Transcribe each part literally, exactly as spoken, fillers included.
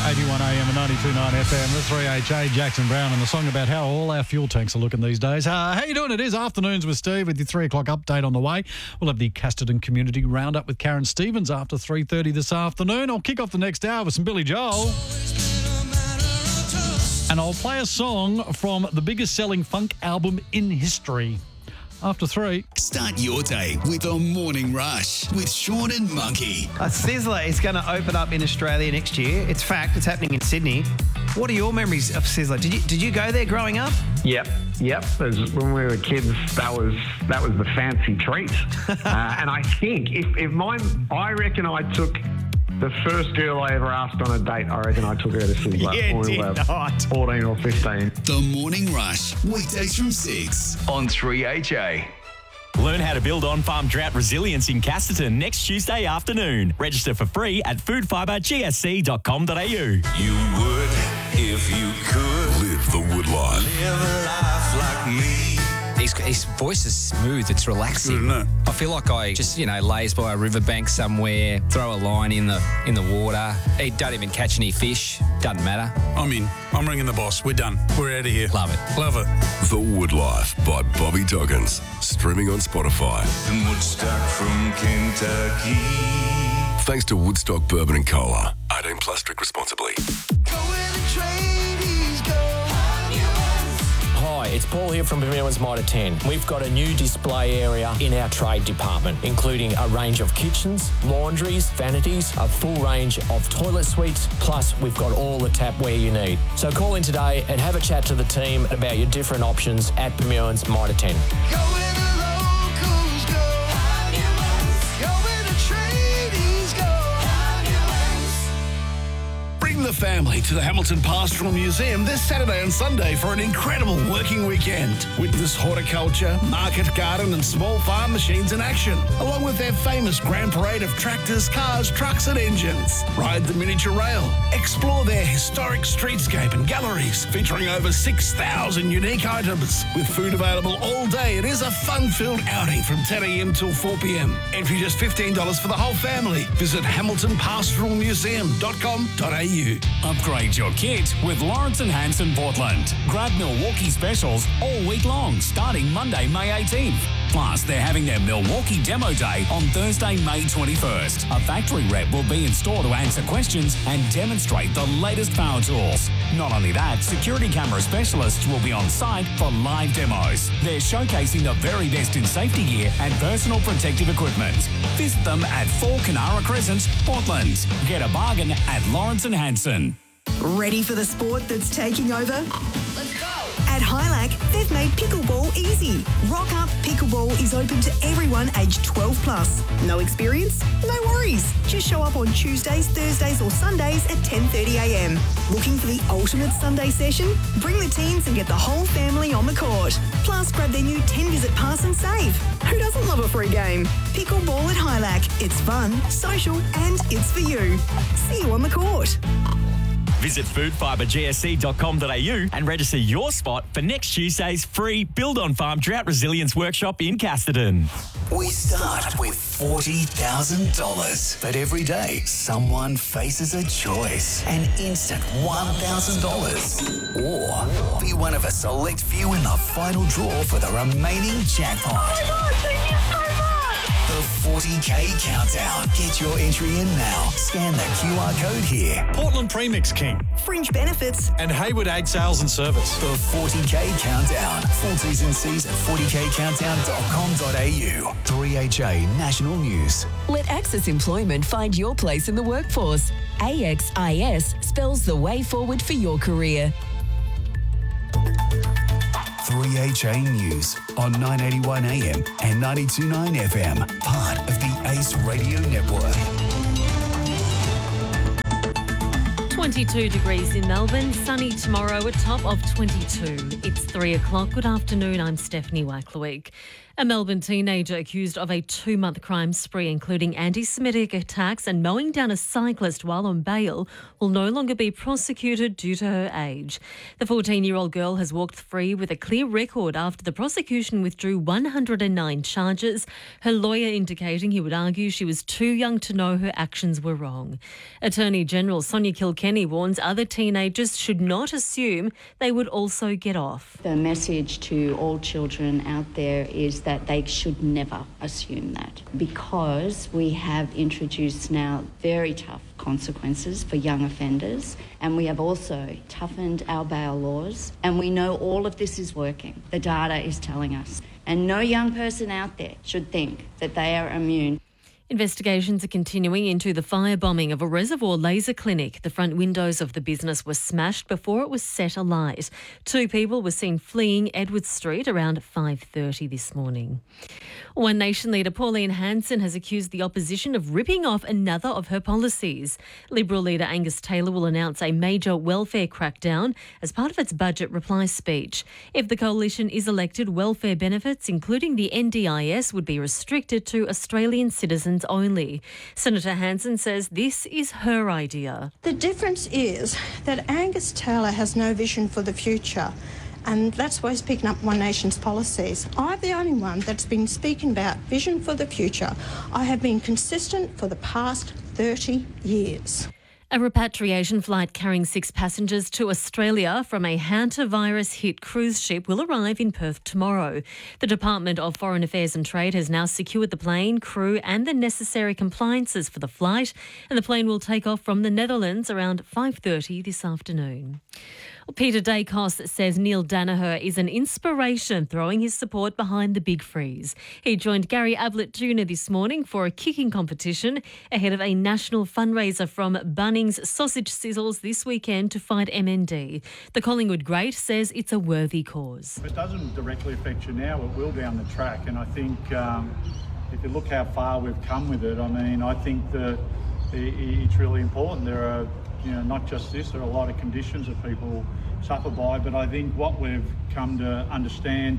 eighty-one A M and ninety-two point nine F M. The three H A, Jackson Brown, and the song about how all our fuel tanks are looking these days. Uh, how you doing? It is Afternoons with Steve with your three o'clock update on the way. We'll have the Casterton Community Roundup with Karen Stevens after three thirty this afternoon. I'll kick off the next hour with some Billy Joel. And I'll play a song from the biggest selling funk album in history. After three. Start your day with a morning rush with Sean and Monkey. A Sizzler is going to open up in Australia next year. It's fact. It's happening in Sydney. What are your memories of Sizzler? Did you did you go there growing up? Yep, yep. As when we were kids, that was that was the fancy treat. uh, and I think if, if mine, I reckon I took the first girl I ever asked on a date. I reckon I took her to Sizzler. You when we did were not. fourteen or fifteen. The Morning Rush, weekdays from six on three H A. Learn how to build on-farm drought resilience in Casterton next Tuesday afternoon. Register for free at food fibre g s c dot com dot a u. You would if you could Live the wood life. live a life like me. His, his voice is smooth. It's relaxing. Isn't it? I feel like I just, you know, lays by a riverbank somewhere, throw a line in the in the water. He don't even catch any fish. Doesn't matter. I'm in. I'm ringing the boss. We're done. We're out of here. Love it. Love it. The Wood Life by Bobby Doggins. Streaming on Spotify. And Woodstock from Kentucky. Thanks to Woodstock Bourbon and Cola. eighteen plus, drink responsibly. Hi, it's Paul here from Bermuda's Mitre ten. We've got a new display area in our trade department, including a range of kitchens, laundries, vanities, a full range of toilet suites, plus we've got all the tapware you need. So call in today and have a chat to the team about your different options at Bermuda's Mitre ten. Bring the family to the Hamilton Pastoral Museum this Saturday and Sunday for an incredible working weekend. Witness horticulture, market garden and small farm machines in action, along with their famous grand parade of tractors, cars, trucks and engines. Ride the miniature rail. Explore their historic streetscape and galleries featuring over six thousand unique items. With food available all day, it is a fun-filled outing from ten a m till four p m. Entry just fifteen dollars for the whole family. Visit hamilton pastoral museum dot com dot a u. Upgrade your kit with Lawrence and Hanson Portland. Grab Milwaukee specials all week long, starting Monday, May eighteenth. Plus, they're having their Milwaukee Demo Day on Thursday, May twenty-first. A factory rep will be in store to answer questions and demonstrate the latest power tools. Not only that, security camera specialists will be on site for live demos. They're showcasing the very best in safety gear and personal protective equipment. Visit them at four Canara Crescent, Portland. Get a bargain at Lawrence and Hanson. Ready for the sport that's taking over? Let's go! At Highlight, they've made pickleball easy. Rock Up Pickleball is open to everyone aged twelve plus. No experience? No worries. Just show up on Tuesdays, Thursdays or Sundays at ten thirty a m. Looking for the ultimate Sunday session? Bring the teens and get the whole family on the court. Plus, grab their new ten-visit pass and save. Who doesn't love a free game? Pickleball at Highlight. It's fun, social and it's for you. See you on the court. Visit food fibre g s c dot com dot a u and register your spot for next Tuesday's free Build on Farm Drought Resilience Workshop in Casterton. We start with forty thousand dollars. But every day, someone faces a choice. An instant one thousand dollars. Or be one of a select few in the final draw for the remaining jackpot. Oh my God, thank you so much. The forty K Countdown. Get your entry in now. Scan the Q R code here. Portland Premix King. Fringe benefits. And Hayward Ag Sales and Service. The forty K Countdown. Full T's and C's at forty k countdown dot com dot a u. three H A National News. Let Access Employment find your place in the workforce. A X I S spells the way forward for your career. three H A News on nine eighty-one A M and ninety-two point nine F M, part of the Ace Radio Network. twenty-two degrees in Melbourne, sunny tomorrow, a top of twenty-two. It's three o'clock. Good afternoon, I'm Stephanie Wacklewick. A Melbourne teenager accused of a two-month crime spree, including anti-Semitic attacks and mowing down a cyclist while on bail, will no longer be prosecuted due to her age. The fourteen-year-old girl has walked free with a clear record after the prosecution withdrew one hundred nine charges, her lawyer indicating he would argue she was too young to know her actions were wrong. Attorney General Sonia Kilkenny warns other teenagers should not assume they would also get off. The message to all children out there is that they should never assume that, because we have introduced now very tough consequences for young offenders, and we have also toughened our bail laws, and we know all of this is working. The data is telling us, and no young person out there should think that they are immune. Investigations are continuing into the firebombing of a Reservoir laser clinic. The front windows of the business were smashed before it was set alight. Two people were seen fleeing Edward Street around five thirty this morning. One Nation leader Pauline Hanson has accused the opposition of ripping off another of her policies. Liberal leader Angus Taylor will announce a major welfare crackdown as part of its budget reply speech. If the coalition is elected, welfare benefits, including the N D I S, would be restricted to Australian citizens only. Senator Hanson says this is her idea. The difference is that Angus Taylor has no vision for the future, and that's why he's picking up One Nation's policies. I'm the only one that's been speaking about vision for the future. I have been consistent for the past thirty years. A repatriation flight carrying six passengers to Australia from a hantavirus-hit cruise ship will arrive in Perth tomorrow. The Department of Foreign Affairs and Trade has now secured the plane, crew and the necessary compliances for the flight, and the plane will take off from the Netherlands around five thirty this afternoon. Peter Dacos says Neil Danaher is an inspiration, throwing his support behind the Big Freeze. He joined Gary Ablett Junior this morning for a kicking competition ahead of a national fundraiser from Bunnings Sausage Sizzles this weekend to fight M N D. The Collingwood great says it's a worthy cause. If it doesn't directly affect you now, it will down the track. And I think um, if you look how far we've come with it, I mean, I think that it's really important. There are You know, not just this, there are a lot of conditions that people suffer by, but I think what we've come to understand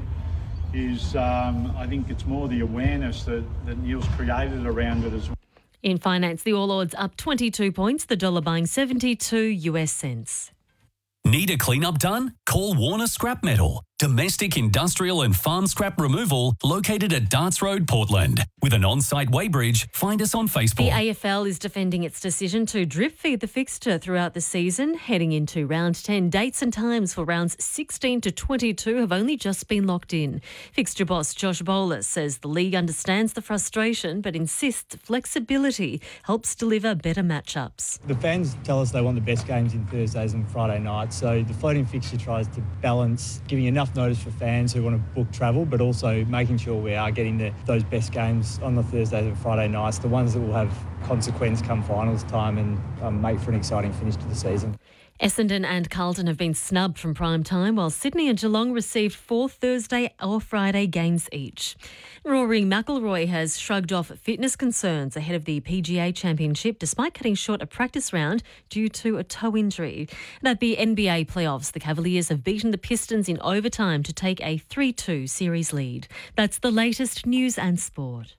is um, I think it's more the awareness that, that Neil's created around it as well. In finance, the All Ords up twenty-two points, the dollar buying seventy-two US cents. Need a cleanup done? Call Warner Scrap Metal. Domestic, industrial and farm scrap removal located at Darts Road, Portland. With an on-site weighbridge, find us on Facebook. The A F L is defending its decision to drip feed the fixture throughout the season. Heading into round ten, dates and times for rounds sixteen to twenty-two have only just been locked in. Fixture boss Josh Bowler says the league understands the frustration but insists flexibility helps deliver better matchups. The fans tell us they want the best games in Thursdays and Friday nights, so the floating fixture tries to balance giving enough notice for fans who want to book travel, but also making sure we are getting the, those best games on the Thursdays and Friday nights, the ones that will have consequence come finals time and um, make for an exciting finish to the season. Essendon and Carlton have been snubbed from prime time, while Sydney and Geelong received four Thursday or Friday games each. Rory McIlroy has shrugged off fitness concerns ahead of the P G A Championship despite cutting short a practice round due to a toe injury. And at the N B A playoffs, the Cavaliers have beaten the Pistons in overtime to take a three two series lead. That's the latest news and sport.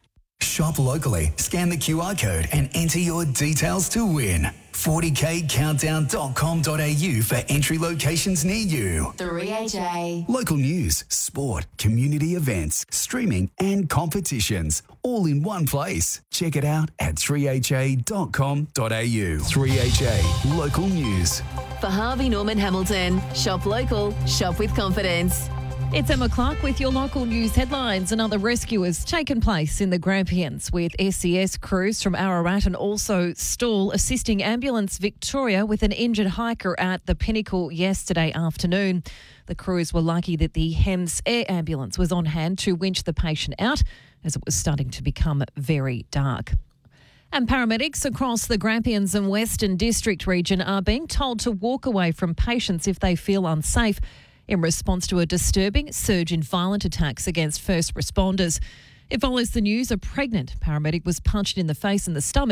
Shop locally, scan the Q R code and enter your details to win. forty k countdown dot com dot a u for entry locations near you. three H A. Local news, sport, community events, streaming and competitions, all in one place. Check it out at three h a dot com dot a u. three H A, local news. For Harvey Norman Hamilton, shop local, shop with confidence. It's Emma Clark with your local news headlines. Another rescue has taken place in the Grampians with S C S crews from Ararat and also Stawell assisting Ambulance Victoria with an injured hiker at the Pinnacle yesterday afternoon. The crews were lucky that the Hems Air Ambulance was on hand to winch the patient out as it was starting to become very dark. And paramedics across the Grampians and Western District region are being told to walk away from patients if they feel unsafe in response to a disturbing surge in violent attacks against first responders. It follows the news a pregnant paramedic was punched in the face and the stomach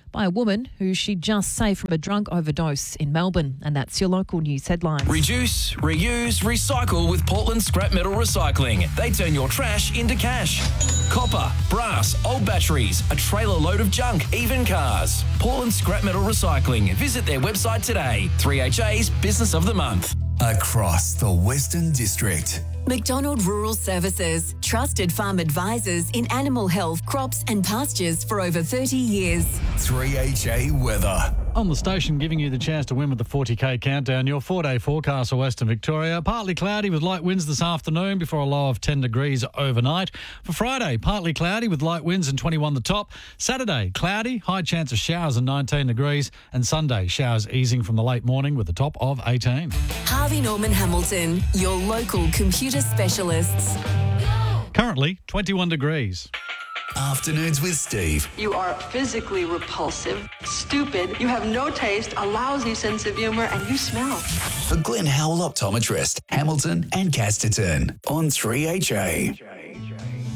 by a woman who she just saved from a drug overdose in Melbourne. And that's your local news headlines. Reduce, reuse, recycle with Portland Scrap Metal Recycling. They turn your trash into cash. Copper, brass, old batteries, a trailer load of junk, even cars. Portland Scrap Metal Recycling. Visit their website today. three H A's Business of the Month. Across the Western District. McDonald Rural Services, trusted farm advisors in animal health, crops and pastures for over thirty years. three H A weather. On the station, giving you the chance to win with the forty K countdown. Your four-day forecast for Western Victoria. Partly cloudy with light winds this afternoon before a low of ten degrees overnight. For Friday, partly cloudy with light winds and twenty-one the top. Saturday, cloudy, high chance of showers and nineteen degrees. And Sunday, showers easing from the late morning with a top of eighteen. Harvey Norman Hamilton, your local computer specialists. Currently, twenty-one degrees. Afternoons with Steve. You are physically repulsive, stupid, you have no taste, a lousy sense of humour, and you smell. For Glenn Howell Optometrist, Hamilton and Casterton on three H A.